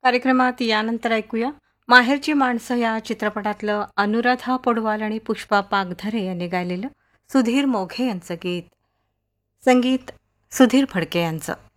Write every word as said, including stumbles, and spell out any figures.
कार्यक्रमात यानंतर ऐकूया माहेरची माणसं या चित्रपटातलं अनुराधा पौडवाल आणि पुष्पा पागधरे यांनी गायलेलं सुधीर मोघे यांचं गीत. संगीत सुधीर फडके यांचं.